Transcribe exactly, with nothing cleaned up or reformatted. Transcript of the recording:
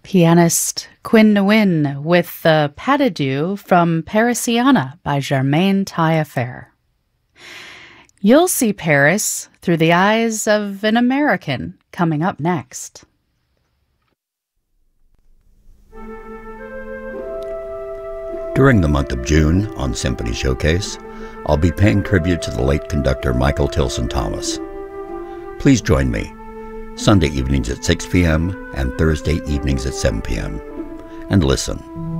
Pianist Quinn Nguyen with the Pas de Deux from Parisiana by Germaine Taillefer. You'll see Paris through the eyes of an American coming up next. During the month of June on Symphony Showcase, I'll be paying tribute to the late conductor Michael Tilson Thomas. Please join me Sunday evenings at six p.m. and Thursday evenings at seven p.m. and listen.